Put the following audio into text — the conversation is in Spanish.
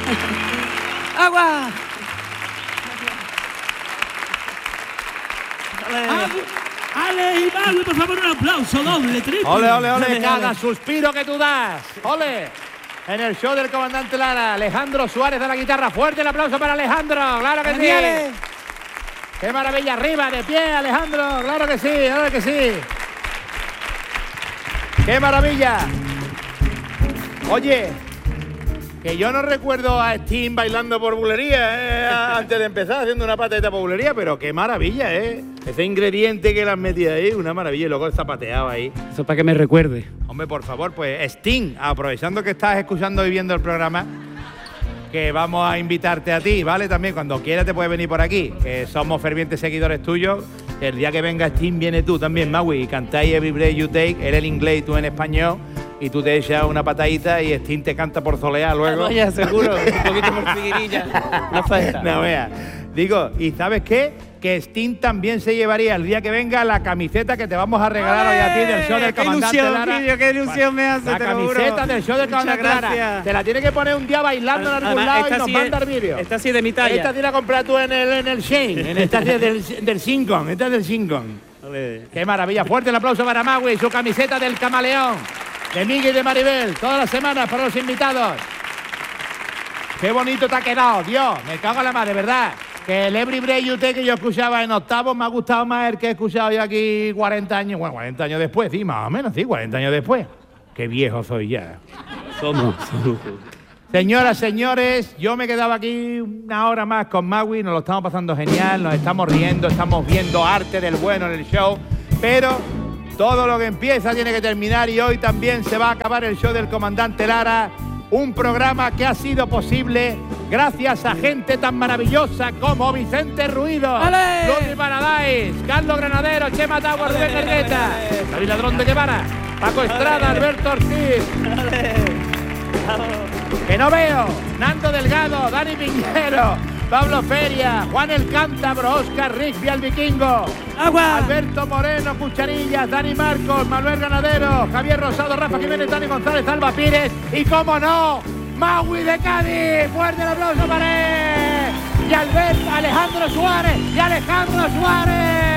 ¡Agua! Ale y Magui, por favor, un aplauso doble, triple. Ole, ole, ole, Dale, cada dale. suspiro que tú das. Ole. En el show del comandante Lara, Alejandro Suárez de la guitarra. Fuerte el aplauso para Alejandro, claro que sí. Ale. ¡Qué maravilla! Arriba, de pie, Alejandro, claro que sí, claro que sí. ¡Qué maravilla! Oye, que yo no recuerdo a Sting bailando por bulería, antes de empezar haciendo una patadita por bulería, pero qué maravilla, ese ingrediente que le has metido ahí, una maravilla, y luego el zapateado ahí. Eso es para que me recuerde. Hombre, por favor, pues Sting, aprovechando que estás escuchando y viendo el programa, que vamos a invitarte a ti, ¿vale? También cuando quieras te puedes venir por aquí, que somos fervientes seguidores tuyos. El día que venga Sting viene tú también, Magui, y cantáis Every Breath You Take, él en inglés y tú en español, y tú te echas una patadita y Sting te canta por soleá luego. No, ya, seguro. Un poquito por figuirilla. No falta. No veas. Digo, ¿y sabes qué? Que Sting también se llevaría el día que venga la camiseta que te vamos a regalar hoy a ti del show del comandante Lara. Qué ilusión me hace, La te lo juro. camiseta del show del comandante Lara. Gracias. Te la tiene que poner un día bailando en algún lado y nos manda el vídeo. Esta sí de mi talla. Esta tiene que comprar tú en el Shane, en esta del Shincon, esta es del Shincon. Qué maravilla. Fuerte el aplauso para Magui y su camiseta del camaleón, de Miguel y de Maribel, todas las semanas para los invitados. Qué bonito te ha quedado, Dios, me cago en la madre, ¿verdad? Que el Every Breath You Take que yo escuchaba en octavos me ha gustado más el que he escuchado yo aquí 40 años, bueno, 40 años después, sí, más o menos, sí, 40 años después. Qué viejo soy ya. Somos. Señoras, señores, yo me quedaba aquí una hora más con Magui, nos lo estamos pasando genial, nos estamos riendo, estamos viendo arte del bueno en el show, pero todo lo que empieza tiene que terminar y hoy también se va a acabar el show del comandante Lara, un programa que ha sido posible gracias a gente tan maravillosa como Vicente Ruido, ¡Ale! Luis Paradise, Carlos Granadero, Chema Tauer, Rubén Ergueta, David Ladrón de Guevara, Paco Estrada, Alberto Ortiz. Que no veo, Nando Delgado, Dani Piñero, Pablo Feria, Juan el Cántabro, Oscar Rigby al Vikingo, ¡Agua! Alberto Moreno, Cucharillas, Dani Marcos, Manuel Ganadero, Javier Rosado, Rafa Jiménez, Dani González, Alba Pires y, cómo no, Magui de Cádiz. Fuerte el aplauso para él. Y Alejandro Suárez,